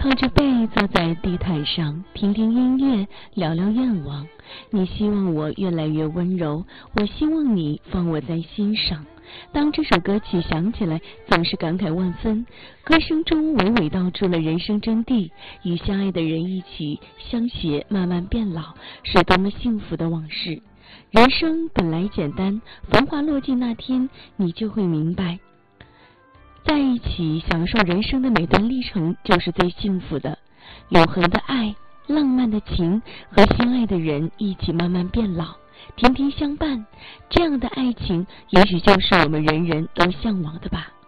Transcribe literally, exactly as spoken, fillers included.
靠着背坐在地毯上，听听音乐，聊聊愿望。你希望我越来越温柔，我希望你放我在心上。当这首歌曲响起来，总是感慨万分。歌声中娓娓道出了人生真谛，与相爱的人一起相携，慢慢变老，是多么幸福的往事。人生本来简单，繁华落尽那天，你就会明白，在一起享受人生的每段历程就是最幸福的。永恒的爱，浪漫的情，和心爱的人一起慢慢变老，甜甜相伴，这样的爱情也许就是我们人人都向往的吧。